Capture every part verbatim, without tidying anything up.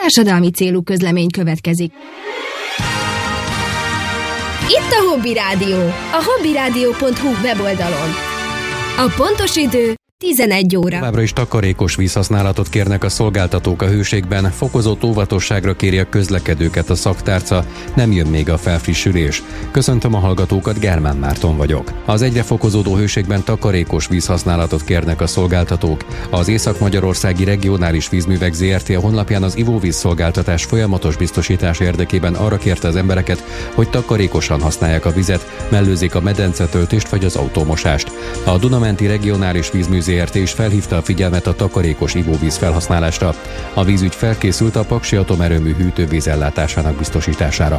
Társadalmi célú közlemény következik. Itt a Hobby Rádió, a hobbyradio pont hu weboldalon. A pontos idő tizenegy óra. Továbbra is takarékos vízhasználatot kérnek a szolgáltatók a hőségben, fokozott óvatosságra kéri a közlekedőket a szaktárca, nem jön még a felfrissülés. Köszöntöm a hallgatókat, Germán Márton vagyok. Az egyre fokozódó hőségben takarékos vízhasználatot kérnek a szolgáltatók. Az Észak-Magyarországi Regionális Vízművek zé er té a honlapján az ivóvíz szolgáltatás folyamatos biztosítása érdekében arra kérte az embereket, hogy takarékosan használják a vizet, mellőzzék a medencetöltést vagy az autómosást. A Duna-menti Regionális Vízmű zé er té is felhívta a figyelmet a takarékos ivóvíz felhasználásra. A vízügy felkészült a Paksi Atomerőmű hűtővíz ellátásának biztosítására.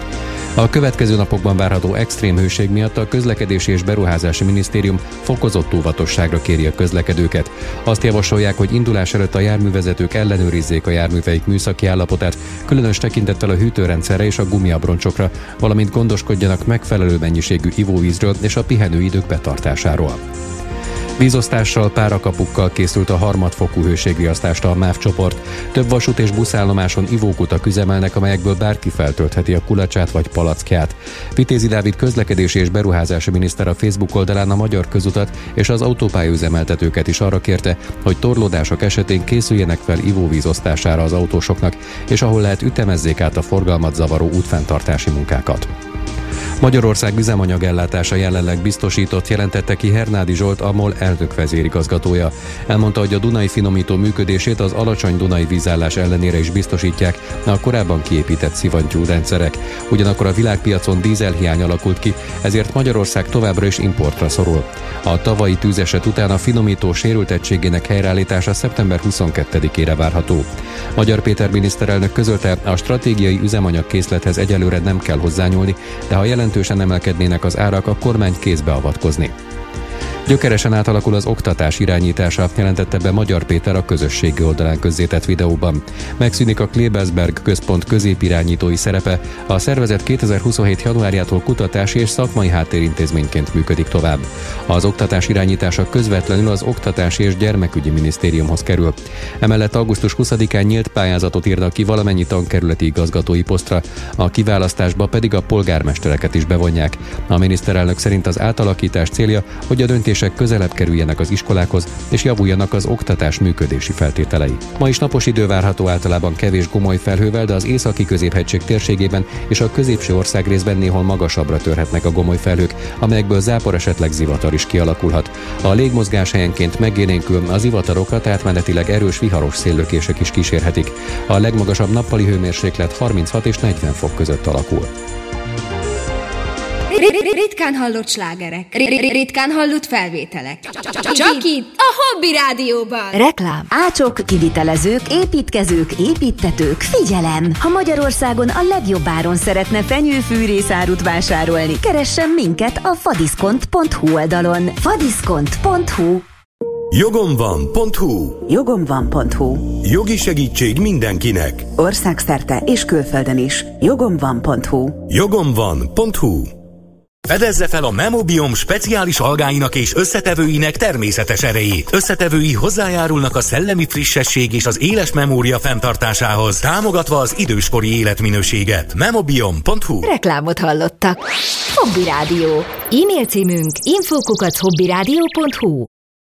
A következő napokban várható extrém hőség miatt a Közlekedési és Beruházási Minisztérium fokozott óvatosságra kéri a közlekedőket. Azt javasolják, hogy indulás előtt a járművezetők ellenőrizzék a járműveik műszaki állapotát, különös tekintettel a hűtőrendszerre és a gumiabroncsokra, valamint gondoskodjanak megfelelő mennyiségű ivóvízről és a pihenőidők betartásáról. Vízosztással, párakapukkal készült a harmadfokú hőségriasztásra a MÁV csoport. Több vasút és buszállomáson ivókutak üzemelnek, amelyekből bárki feltöltheti a kulacsát vagy palackját. Vitézi Dávid közlekedési és beruházási miniszter a Facebook oldalán a Magyar Közutat és az autópályaüzemeltetőket is arra kérte, hogy torlódások esetén készüljenek fel ivóvízosztására az autósoknak, és ahol lehet ütemezzék át a forgalmat zavaró útfenntartási munkákat. Magyarország üzemanyagellátása jelenleg biztosított, jelentette ki Hernádi Zsolt, a MOL elnök vezérigazgatója. Elmondta, hogy a Dunai finomító működését az alacsony dunai vízállás ellenére is biztosítják a korábban kiépített szivattyúrendszerek. Ugyanakkor a világpiacon dízelhiány alakult ki, ezért Magyarország továbbra is importra szorul. A tavalyi tűzeset után a finomító sérültettségének helyreállítása szeptember huszonkettedikére várható. Magyar Péter miniszterelnök közölte, a stratégiai üzemanyagkészlethez egyelőre nem kell hozzányúlni, de ha jelentősen emelkednének az árak, a kormány kézbe avatkozni. Gyökeresen átalakul az oktatás irányítása, jelentette be Magyar Péter a közösségi oldalán közzétett videóban. Megszűnik a Klebersberg központ középirányítói szerepe, a szervezet kétezer-huszonhét januárjától kutatási és szakmai háttérintézményként működik tovább. Az oktatás irányítása közvetlenül az Oktatási és Gyermekügyi Minisztériumhoz kerül. Emellett augusztus huszadikán nyílt pályázatot írnak ki valamennyi tankerületi igazgatói posztra, a kiválasztásba pedig a polgármestereket is bevonják. A miniszterelnök szerint az átalakítás célja, hogy a döntések közelebb kerüljenek az iskolákhoz, és javuljanak az oktatás működési feltételei. Ma is napos idő várható, általában kevés gomoly felhővel, de az északi középhegység térségében és a középső országrészben néhol magasabbra törhetnek a gomoly felhők, amelyekből zápor, esetleg zivatar is kialakulhat. A légmozgás helyenként megélénkül, az zivatarokat átmenetileg erős viharos széllökések is kísérhetik. A legmagasabb nappali hőmérséklet harminchat és negyven fok között alakul. Ritkán hallott slágerek, ritkán hallott felvételek. Csak itt, a Hobby Rádióban. Reklám. Ácsok, kivitelezők, építkezők, építtetők, figyelem! Ha Magyarországon a legjobb áron szeretne fenyőfűrészárut vásárolni, keressen minket a fadiszkont pont hu oldalon. fadiszkont pont hu. jogom van pont hu. jogom van pont hu. Jogi segítség mindenkinek. Országszerte és külföldön is. jogom van pont hu. jogom van pont hu. Fedezze fel a Memobiom speciális algáinak és összetevőinek természetes erejét. Összetevői hozzájárulnak a szellemi frissesség és az éles memória fenntartásához, támogatva az időskori életminőséget. Memobiom pont hu. Reklámot hallottak. Hobby Rádió. E-mail címünk info kukac hobbyradio pont hu.